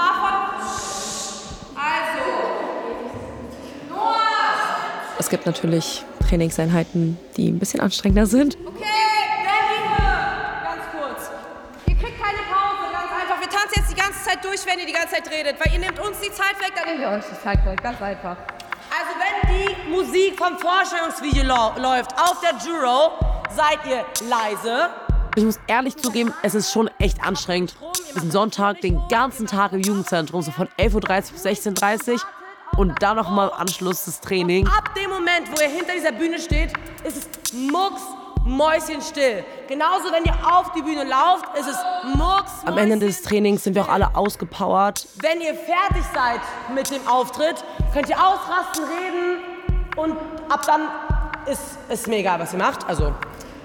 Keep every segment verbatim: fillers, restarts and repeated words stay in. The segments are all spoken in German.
paar von... Also... Noah! Es gibt natürlich Trainingseinheiten, die ein bisschen anstrengender sind. Okay, Berlin, ganz kurz. Ihr kriegt keine Pause, ganz einfach. Wir tanzen jetzt die ganze Zeit durch, wenn ihr die ganze Zeit redet. Weil ihr nehmt uns die Zeit weg, dann nehmen wir euch die Zeit weg. Ganz einfach. Also wenn die Musik vom Vorstellungsvideo lau- läuft auf der Juro, seid ihr leise. Ich muss ehrlich zugeben, es ist schon echt anstrengend. Wir sind Sonntag den ganzen Tag im Jugendzentrum, so von elf Uhr dreißig bis sechzehn Uhr dreißig. Und dann nochmal im Anschluss das Training. Ab dem Moment, wo ihr hinter dieser Bühne steht, ist es mucks, mäuschenstill. Genauso, wenn ihr auf die Bühne lauft, ist es mucks, Am Ende des Trainings sind wir auch alle ausgepowert. Wenn ihr fertig seid mit dem Auftritt, könnt ihr ausrasten, reden und ab dann ist es mir egal, was ihr macht. Also.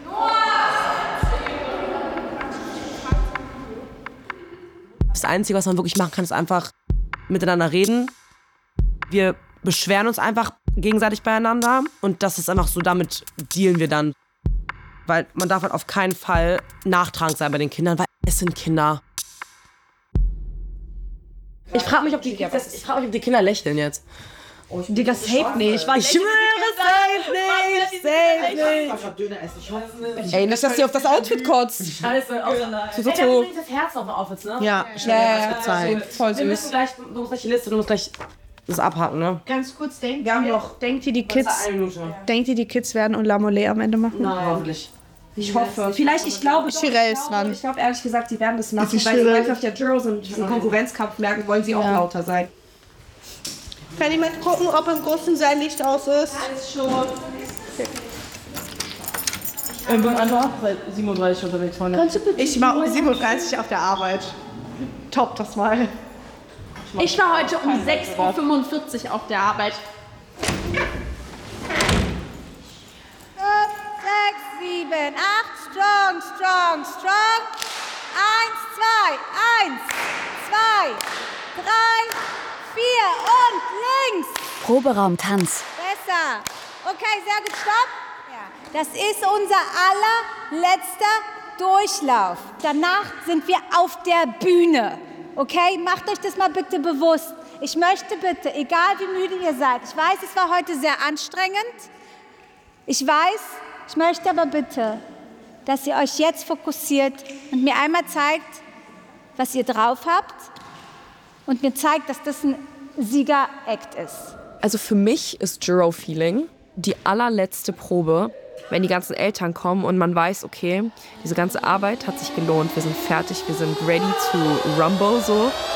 Das Einzige, was man wirklich machen kann, ist einfach miteinander reden. Wir beschweren uns einfach gegenseitig beieinander und das ist einfach so, damit dealen wir dann. Weil man darf halt auf keinen Fall nachtragend sein bei den Kindern, weil es sind Kinder. Ich frage mich, ob die, ich frag mich, ob die Kinder lächeln jetzt. Digga, safe nicht. Ich schwöre, safe nicht, safe nicht. Ey, nicht, dass sie auf das Outfit kotzt. Scheiße, So, so, so. das Herz auf dem Outfit, ne? Ja, schnell ja, gezeigt. Voll Wir müssen süß. gleich, du musst gleich die Liste, du musst gleich das abhaken, ne? Ganz kurz denkt Wir haben ihr, noch. denkt ihr, die Das ist Kids, eine Minute. denkt ihr, die Kids werden und La Mollet am Ende machen? Nein. Hoffentlich. Ich hoffe. Vielleicht, ich glaube, doch, Chirel ich ist glaube, dran. ich glaube ehrlich gesagt, sie werden das machen, Ist die weil sie Chirel? einfach auf der Juro sind, diesen Konkurrenzkampf merken, wollen sie auch Ja. lauter sein. Kann jemand gucken, ob im großen Saal Licht aus ist? Alles schon. Ich bin einfach siebenunddreißig unterwegs, Freunde. Ich war um siebenunddreißig auf der Arbeit. Top das mal. Ich war heute um sechs Uhr fünfundvierzig auf der Arbeit. fünf, sechs, sieben, acht, strong, strong, strong. Eins, zwei, eins, zwei, drei, vier und links. Proberaum Tanz. Besser. Okay, sehr gut, stopp. Ja. Das ist unser allerletzter Durchlauf. Danach sind wir auf der Bühne. Okay, macht euch das mal bitte bewusst. Ich möchte bitte, egal wie müde ihr seid, ich weiß, es war heute sehr anstrengend. Ich weiß, ich möchte aber bitte, dass ihr euch jetzt fokussiert und mir einmal zeigt, was ihr drauf habt und mir zeigt, dass das ein Sieger-Act ist. Also für mich ist Juro Feeling die allerletzte Probe, wenn die ganzen Eltern kommen und man weiß, okay, diese ganze Arbeit hat sich gelohnt, wir sind fertig, wir sind ready to rumble so.